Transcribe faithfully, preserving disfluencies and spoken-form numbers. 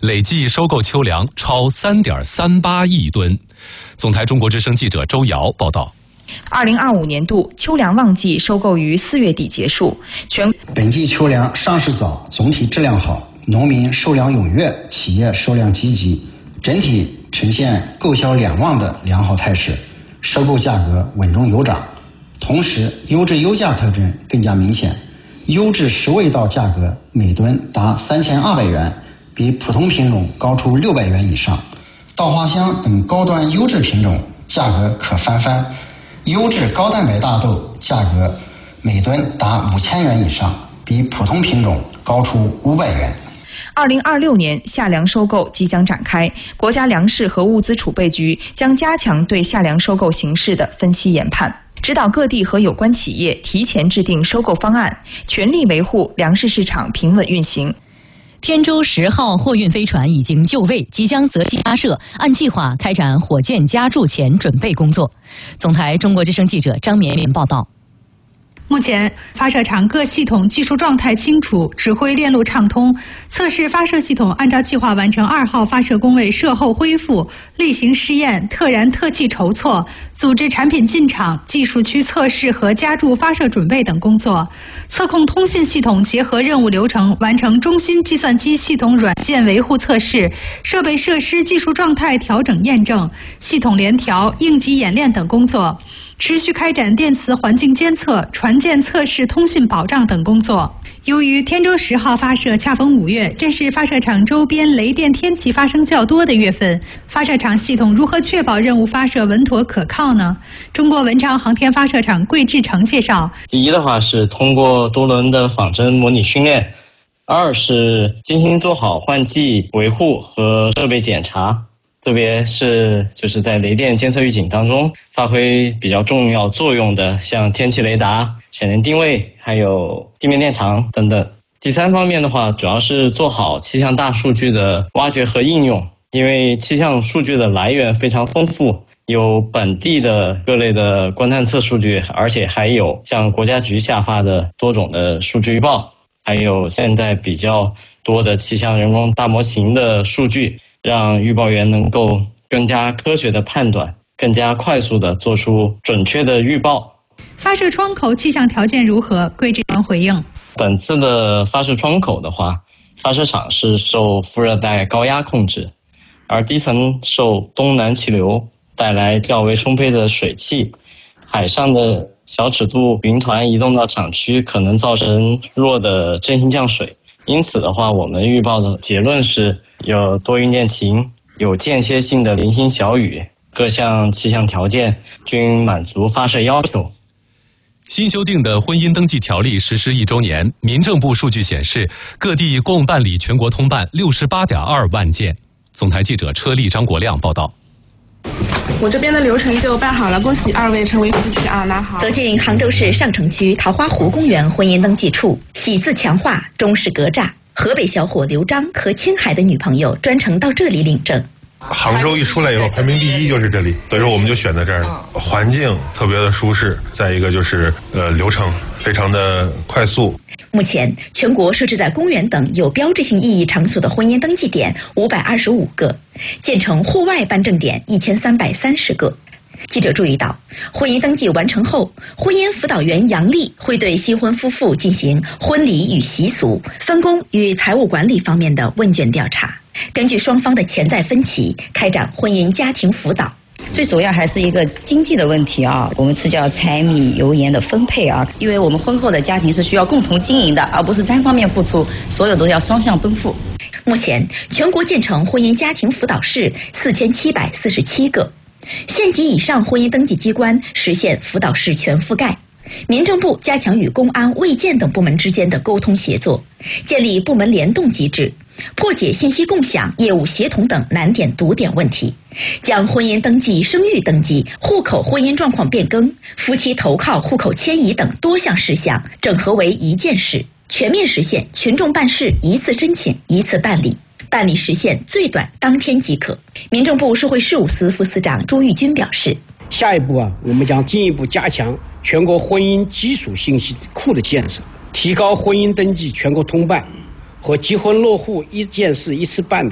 累计收购秋粮超三点三八亿吨。总台中国之声记者周瑶报道。 二零二五年度秋粮旺季收购于四月底结束，全本季秋粮上市早，总体质量好，农民收粮踊跃，企业收粮积极，整体呈现购销两旺的良好态势，收购价格稳中有涨。同时，优质优价特征更加明显，优质十味道价格每吨达三千二百元，比普通品种高出六百元以上。稻花香等高端优质品种价格可翻番。优质高蛋白大豆价格每吨达五千元以上，比普通品种高出五百元。 二零二六年夏粮收购即将展开，国家粮食和物资储备局将加强对夏粮收购形势的分析研判，指导各地和有关企业提前制定收购方案，全力维护粮食市场平稳运行。 天舟十号货运飞船已经就位，即将择期发射，按计划开展火箭加注前准备工作。总台中国之声记者张绵绵报道。 目前，发射场各系统技术状态清楚，指挥链路畅通。测试发射系统按照计划完成二号发射工位射后恢复、例行试验、特燃特气筹措、组织产品进场、技术区测试和加注发射准备等工作。测控通信系统结合任务流程，完成中心计算机系统软件维护测试、设备设施技术状态调整验证、系统联调、应急演练等工作。持续开展电磁环境监测、船舰测试、通信保障等工作。由于天舟十号发射恰逢五月，这是发射场周边雷电天气发生较多的月份，发射场系统如何确保任务发射稳妥可靠呢？中国文昌航天发射场桂志成介绍： 第一的话是通过多轮的仿真模拟训练，二是精心做好换季维护和设备检查。特别是就是在雷电监测预警当中发挥比较重要作用的，像天气雷达、显电定位，还有地面电场等等。第三方面的话，主要是做好气象大数据的挖掘和应用，因为气象数据的来源非常丰富，有本地的各类的观探测数据，而且还有像国家局下发的多种的数据预报，还有现在比较多的气象人工大模型的数据，让预报员能够更加科学的判断，更加快速的做出准确的预报。 发射窗口气象条件如何？桂志成回应： 本次的发射窗口的话，发射场是受副热带高压控制，而低层受东南气流带来较为充沛的水汽，海上的小尺度云团移动到场区可能造成弱的阵性降水。因此的话，我们预报的结论是有多云见晴，有间歇性的零星小雨，各项气象条件均满足发射要求。 新修订的婚姻登记条例实施一周年，民政部数据显示，各地共办理全国通办六十八点二万件。总台记者车丽、张国亮报道。 我这边的流程就办好了，恭喜二位成为夫妻啊！那好。 走进杭州市上城区桃花湖公园婚姻登记处，喜字强化，中式格栅。河北小伙刘章和青海的女朋友专程到这里领证。 杭州一出来以后，排名第一就是这里，所以说我们就选在这儿了。环境特别的舒适，再一个就是呃流程非常的快速。 目前，全国设置在公园等有标志性意义场所的婚姻登记点五百二十五个，建成户外办证点一千三百三十个。记者注意到，婚姻登记完成后，婚姻辅导员杨丽会对新婚夫妇进行婚礼与习俗、分工与财务管理方面的问卷调查，根据双方的潜在分歧，开展婚姻家庭辅导。 最主要还是一个经济的问题啊，我们是叫柴米油盐的分配啊，因为我们婚后的家庭是需要共同经营的，而不是单方面付出，所有都要双向奔赴。 目前，全国建成婚姻家庭辅导室四千七百四十七个。县级以上婚姻登记机关实现辅导室全覆盖。民政部加强与公安、卫健等部门之间的沟通协作，建立部门联动机制，破解信息共享、业务协同等难点堵点问题，将婚姻登记、生育登记、户口婚姻状况变更、夫妻投靠、户口迁移等多项事项整合为一件事，全面实现群众办事一次申请一次办理。办理时限最短当天即可。民政部社会事务司副司长朱玉军表示， 下一步啊，我们将进一步加强全国婚姻基础信息库的建设，提高婚姻登记全国通办和结婚落户一件事一次办的